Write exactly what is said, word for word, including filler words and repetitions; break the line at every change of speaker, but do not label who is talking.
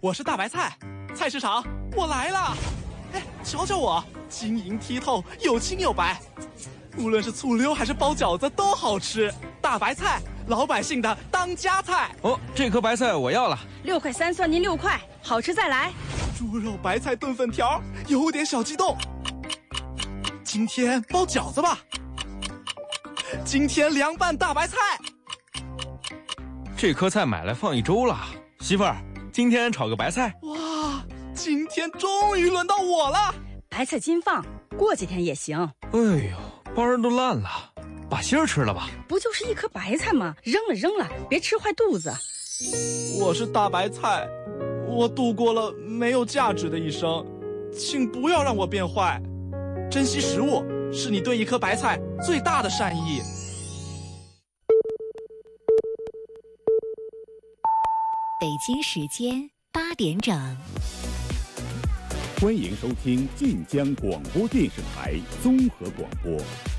我是大白菜，菜市场我来了。哎，瞧瞧我，晶莹剔透，又青又白，无论是醋溜还是包饺子都好吃。大白菜，老百姓的当家菜。
哦，这颗白菜我要了，
六块三，算您六块，好吃再来。
猪肉白菜炖粉条，有点小激动。今天包饺子吧。今天凉拌大白菜。
这颗菜买来放一周了，媳妇儿，今天炒个白菜。
哇，今天终于轮到我了。
白菜金放，过几天也行。
哎呦，帮人都烂了，把芯儿吃了吧。
不就是一颗白菜吗？扔了扔了，别吃坏肚子。
我是大白菜，我度过了没有价值的一生，请不要让我变坏。珍惜食物是你对一颗白菜最大的善意。
北京时间八点整，
欢迎收听晋江广播电视台综合广播。